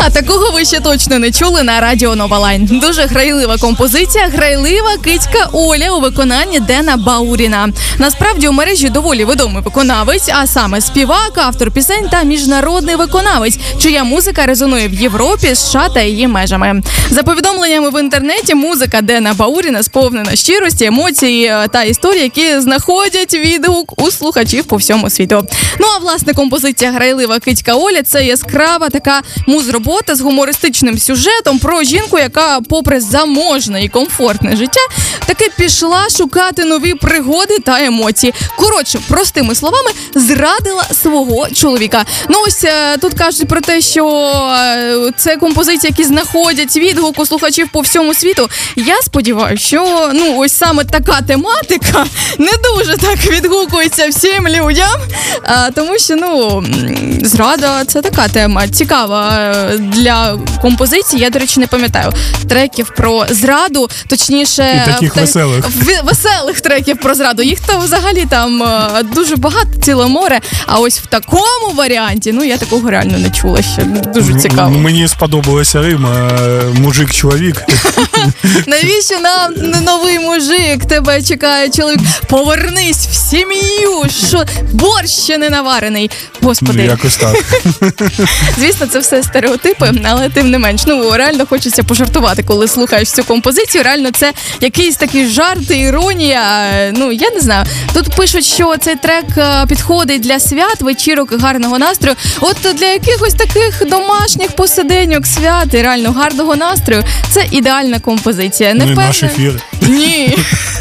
А такого ви ще точно не чули на Радіо Нова Лайн. Дуже грайлива композиція, грайлива кицька Оля у виконанні Дена Бауріна. Насправді у мережі доволі відомий виконавець, а саме співак, автор пісень та міжнародний виконавець, чия музика резонує в Європі, США та її межами. За повідомленнями в інтернеті, музика Дена Бауріна сповнена щирості, емоцій та історії, які знаходять відгук у слухачів по всьому світу. Ну а власне композиція грайлива кицька Оля – це яскрава така муз-робота з гумористичним сюжетом про жінку, яка попри заможне і комфортне життя таки пішла шукати нові пригоди та емоції. Коротше, простими словами, зрадила свого чоловіка. Ну ось тут кажуть про те, що це композиції, які знаходять відгук у слухачів по всьому світу. Я сподіваюся, що ось саме така тематика не дуже так відгукується всім людям, тому що, зрада – це така тема цікава для композиції. Я, до речі, не пам'ятаю треків про зраду, точніше... І таких веселих. Веселих треків про зраду. Їх то взагалі там дуже багато, ціле море. А ось в такому варіанті, я такого реально не чула ще. Дуже цікаво. Мені сподобалася рима «мужик-чоловік». Навіщо нам новий мужик? Тебе чекає чоловік. Повернись в сім'ю, що борщ ще не наварений. Господи. Якось так. Звісно, це все стереотипи, але тим не менш. Реально хочеться пожартувати, коли слухаєш цю композицію. Реально це якийсь такий жарт, іронія. Я не знаю. Тут пишуть, що цей трек підходить для свят, вечірок і гарного настрою. От для якихось таких домашніх посиденьок, свят і реально гарного настрою це ідеальна композиція. Не впевнена? Наш ефір. Ні.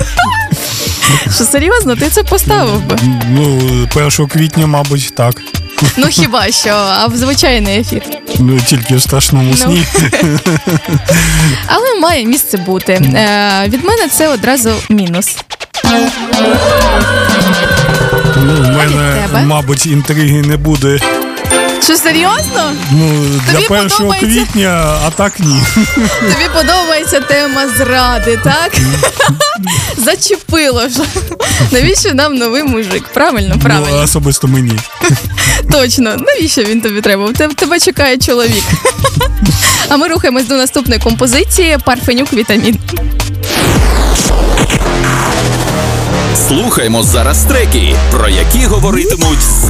Що, серйозно? Ти це поставив би? 1 квітня, мабуть, так. Хіба що, а в звичайний ефір? Тільки в страшному сні. Але має місце бути. Від мене це одразу мінус. В мене, мабуть, інтриги не буде. Що, серйозно? Для 1 квітня, а так ні. Тобі подобається тема зради, так? Зачепило вже. Навіщо нам новий мужик? Правильно? Особисто мені. Точно. Навіщо він тобі треба? Тебе чекає чоловік. А ми рухаємось до наступної композиції «Парфенюк Вітамін». Слухаймо зараз треки, про які говоритимуть